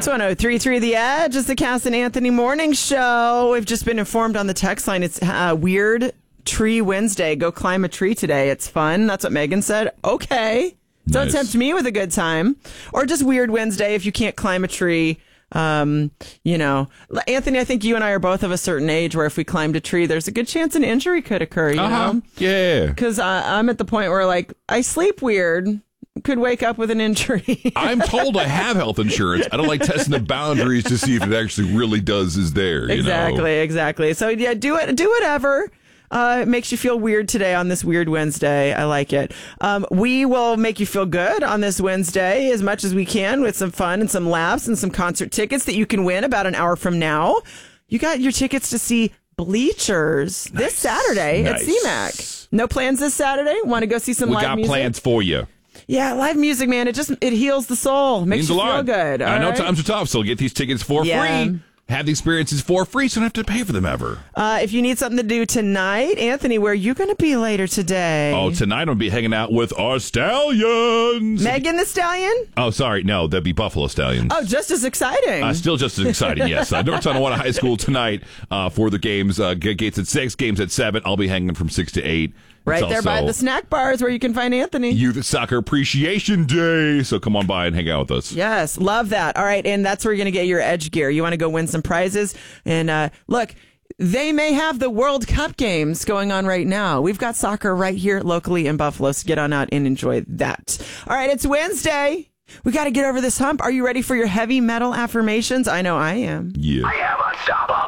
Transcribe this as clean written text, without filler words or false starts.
It's 103.3 The Edge. It's the Cass and Anthony Morning Show. We've just been informed on the text line. It's Weird Tree Wednesday. Go climb a tree today. It's fun. That's what Megan said. Okay. Don't tempt me with a good time. Or just Weird Wednesday if you can't climb a tree. Anthony, I think you and I are both of a certain age where if we climbed a tree, there's a good chance an injury could occur, you know? Yeah. Because I'm at the point where, I sleep weird. Could wake up with an injury. I'm told I have health insurance. I don't like testing the boundaries to see if it actually really is there. Exactly. So, yeah, do whatever. It makes you feel weird today on this Weird Wednesday. I like it. We will make you feel good on this Wednesday as much as we can with some fun and some laughs and some concert tickets that you can win about an hour from now. You got your tickets to see Bleachers this Saturday at CMAC. No plans this Saturday? Want to go see some live music? We got plans for you. Yeah, live music, man. It heals the soul. Makes you feel good. I know times are tough, so get these tickets for free. Have the experiences for free, so you don't have to pay for them ever. If you need something to do tonight, Anthony, where are you going to be later today? Oh, tonight I'm going to be hanging out with our Stallions. Megan the Stallion? Oh, sorry. No, that'd be Buffalo Stallions. Oh, just as exciting. Still just as exciting, yes. North Tonawanda High School tonight for the games. Gates at 6, games at 7. I'll be hanging from 6 to 8. Right there by the snack bars where you can find Anthony. Youth Soccer Appreciation Day. So come on by and hang out with us. Yes, love that. All right, and that's where you're going to get your Edge gear. You want to go win some prizes. And look, they may have the World Cup games going on right now. We've got soccer right here locally in Buffalo, so get on out and enjoy that. All right, it's Wednesday. We got to get over this hump. Are you ready for your heavy metal affirmations? I know I am. Yeah. I am unstoppable.